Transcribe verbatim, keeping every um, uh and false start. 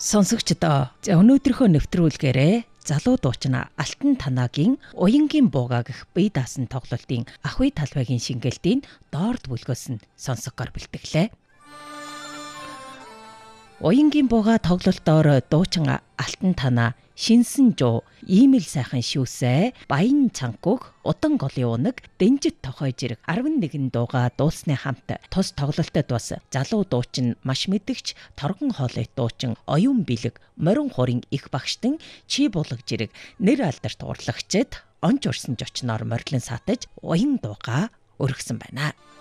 Сонсогчдоо өнөөдрийнхөө нэвтрүүлгээрээ залуу дуучин Алтан Танагийн Уянгийн бууга гэх бие даасан тоглолтын Ахуй талбайгийн шингэлтийн доорд бүлгөөс нь сонсогоор бэлтгэлээ. Уянгийн бууга тоглолтоор дуучин Алтан Танаа шинсэн жуу, ийм л сайхан шүүсээ, баян цанхуг, удан голын унаг, дэнжит тохой жирэг арван нэгэн дууга дуулсны хамт тус тоглолтод бас залуу дуучин маш мэдгч торгон хоолой дуучин оюун бэлэг морин хурын их багштан чи булаг жирэг нэр алдарт урлагчид онж урсан жочноор морилон сатаж уян дууга өргөсөн байна.